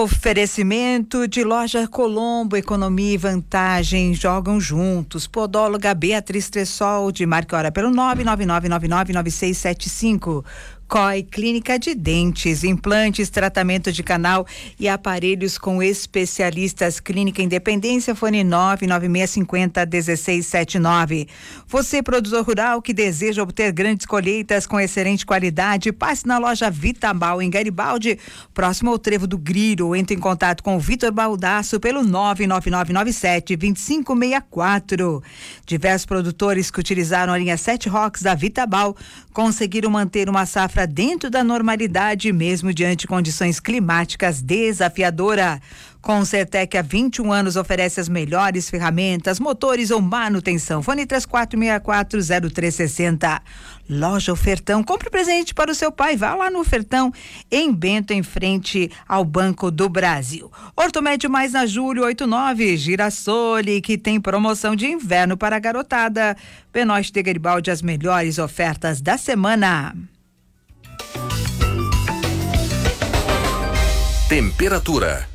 Oferecimento de Loja Colombo, economia e vantagem jogam juntos. Podóloga Beatriz Tressol, de marque hora pelo 999999675. COI Clínica de Dentes, implantes, tratamento de canal e aparelhos com especialistas. Clínica Independência, fone 99650-1679. Você, produtor rural que deseja obter grandes colheitas com excelente qualidade, passe na loja Vitabal em Garibaldi, próximo ao Trevo do Grilo. Entre em contato com o Vitor Baldasso pelo 99997-2564. Diversos produtores que utilizaram a linha 7 Rocks da Vitabal conseguiram manter uma safra dentro da normalidade, mesmo diante de condições climáticas desafiadoras. Concertec há 21 anos oferece as melhores ferramentas, motores ou manutenção. Fone 34640360. Loja Ofertão. Compre presente para o seu pai. Vá lá no Ofertão, em Bento, em frente ao Banco do Brasil. Ortomédio Mais na Júlio 89, Girassole, que tem promoção de inverno para a garotada. Benoist de Garibaldi, as melhores ofertas da semana. Temperatura.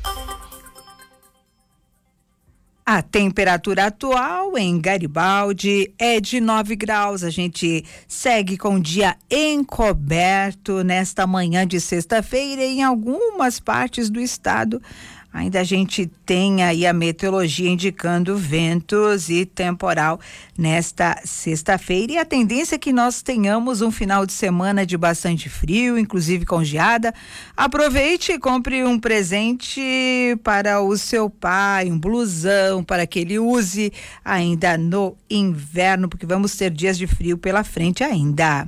A temperatura atual em Garibaldi é de 9 graus. A gente segue com o dia encoberto nesta manhã de sexta-feira em algumas partes do estado. Ainda a gente tem aí a meteorologia indicando ventos e temporal nesta sexta-feira, e a tendência é que nós tenhamos um final de semana de bastante frio, inclusive com geada. Aproveite e compre um presente para o seu pai, um blusão para que ele use ainda no inverno, porque vamos ter dias de frio pela frente ainda.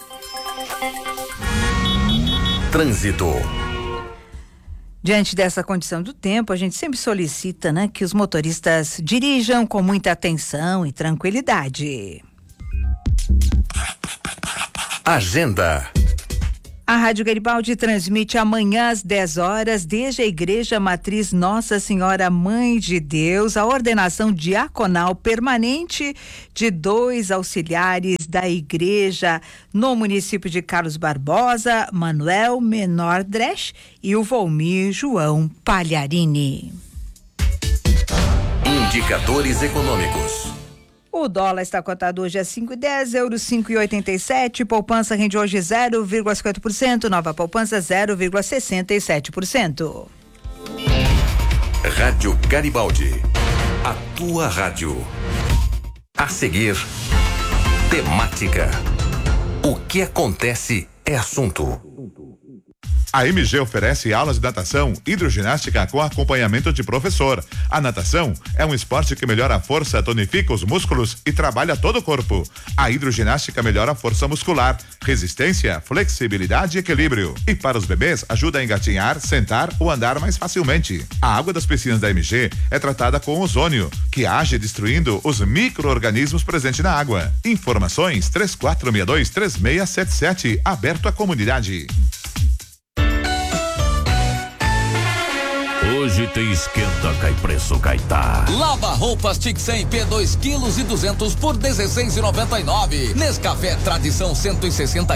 Trânsito. Diante dessa condição do tempo, a gente sempre solicita, né, que os motoristas dirijam com muita atenção e tranquilidade. Agenda. A Rádio Garibaldi transmite amanhã às 10 horas, desde a Igreja Matriz Nossa Senhora Mãe de Deus, a ordenação diaconal permanente de 2 auxiliares da igreja no município de Carlos Barbosa, Manuel Menor Dresch e o Volmir João Palharini. Indicadores econômicos. O dólar está cotado hoje a 5,10, euros 5,87, poupança rende hoje 0,50%, nova poupança 0,67%. Rádio Garibaldi, a tua rádio. A seguir, temática. O que acontece é assunto. A MG oferece aulas de natação, hidroginástica com acompanhamento de professor. A natação é um esporte que melhora a força, tonifica os músculos e trabalha todo o corpo. A hidroginástica melhora a força muscular, resistência, flexibilidade e equilíbrio. E para os bebês, ajuda a engatinhar, sentar ou andar mais facilmente. A água das piscinas da MG é tratada com ozônio, que age destruindo os micro-organismos presentes na água. Informações 3462-3677, aberto à comunidade. Hoje tem esquenta, cai preço, cai tá. Lava roupas Tic 100 P 2 quilos e 200 por 16,99. Nescafé Tradição 160